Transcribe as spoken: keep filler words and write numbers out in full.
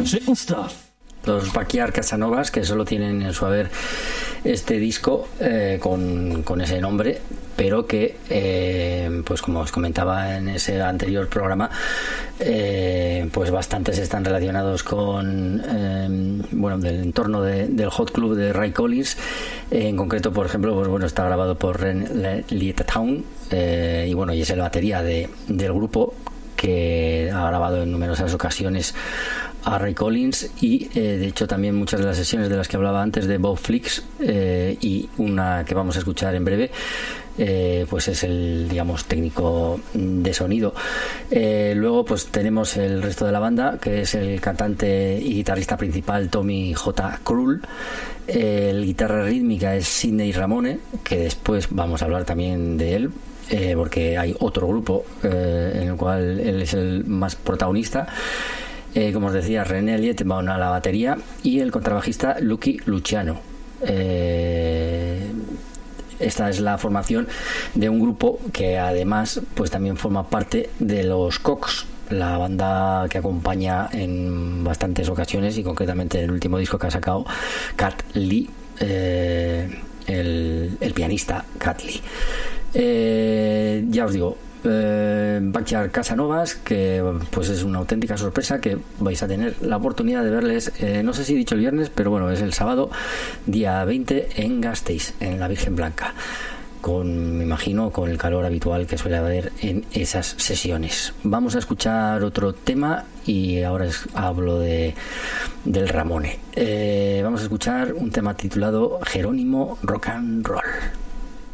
Los Backyard Casanovas, que solo tienen en su haber este disco eh, con, con ese nombre, pero que eh, pues como os comentaba en ese anterior programa, eh, pues bastantes están relacionados con eh, bueno, del entorno de, del Hot Club de Ray Collins. Eh, en concreto, por ejemplo, pues bueno, está grabado por Ren Littetown, eh, y bueno, y es el batería de, del grupo, que ha grabado en numerosas ocasiones a Ray Collins, y eh, de hecho también muchas de las sesiones de las que hablaba antes de Bob Flix, eh, y una que vamos a escuchar en breve, eh, pues es el, digamos, técnico de sonido. Eh, luego pues tenemos el resto de la banda, que es el cantante y guitarrista principal Tommy J. Krull. El guitarra rítmica es Sidney Ramone, que después vamos a hablar también de él, eh, porque hay otro grupo eh, en el cual él es el más protagonista. Eh, como os decía, René Elliott va a la batería, y el contrabajista Lucky Luciano. Eh, esta es la formación de un grupo que además pues también forma parte de los Cox, la banda que acompaña en bastantes ocasiones, y concretamente en el último disco que ha sacado Cat Lee, eh, el, el pianista Cat Lee. Eh, ya os digo, Eh, Backyard Casanovas, que pues es una auténtica sorpresa, que vais a tener la oportunidad de verles, eh, no sé si he dicho el viernes, pero bueno, es el sábado día veinte en Gasteiz, en la Virgen Blanca, con, me imagino, con el calor habitual que suele haber en esas sesiones. Vamos a escuchar otro tema, y ahora es, hablo de del Ramone. Eh, vamos a escuchar un tema titulado Jerónimo Rock and Roll.